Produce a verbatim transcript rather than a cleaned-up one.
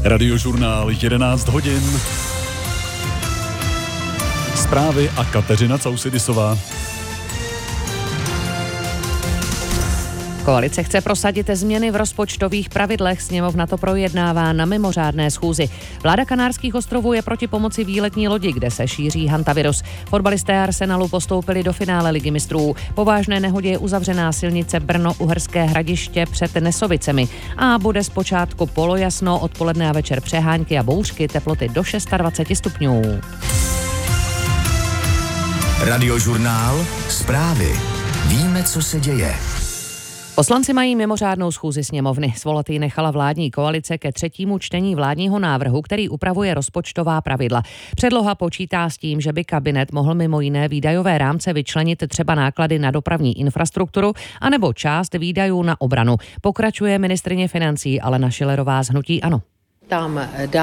Radiožurnál jedenáct hodin. Zprávy a Kateřina Causidisová. Koalice chce prosadit změny v rozpočtových pravidlech, sněmovna to projednává na mimořádné schůzi. Vláda Kanárských ostrovů je proti pomoci výletní lodi, kde se šíří hantavirus. Fotbalisté Arsenalu postoupili do finále Ligy mistrů. Po vážné nehodě je uzavřená silnice Brno-Uherské Hradiště před Nesovicemi a bude zpočátku polojasno, odpoledne a večer přehánky a bouřky, teploty do dvacet šest stupňů. Radiožurnál, zprávy. Víme, co se děje. Poslanci mají mimořádnou schůzi sněmovny. Svolat ji nechala vládní koalice ke třetímu čtení vládního návrhu, který upravuje rozpočtová pravidla. Předloha počítá s tím, že by kabinet mohl mimo jiné výdajové rámce vyčlenit třeba náklady na dopravní infrastrukturu anebo část výdajů na obranu. Pokračuje ministryně financí Alena Schillerová z hnutí ANO. Tam